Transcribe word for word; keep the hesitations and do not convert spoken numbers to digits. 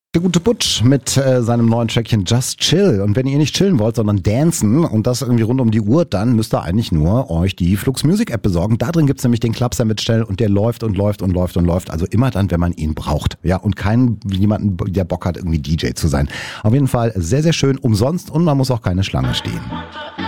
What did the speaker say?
Der gute Butch mit äh, seinem neuen Trackchen Just Chill. Und wenn ihr nicht chillen wollt, sondern dancen und das irgendwie rund um die Uhr, dann müsst ihr eigentlich nur euch die Flux Music App besorgen. Da drin gibt's nämlich den Club-Sandwich schnell und der läuft und läuft und läuft und läuft. Also immer dann, wenn man ihn braucht. Ja, und keinen, jemanden, der Bock hat, irgendwie D J zu sein. Auf jeden Fall sehr, sehr schön, umsonst und man muss auch keine Schlange stehen.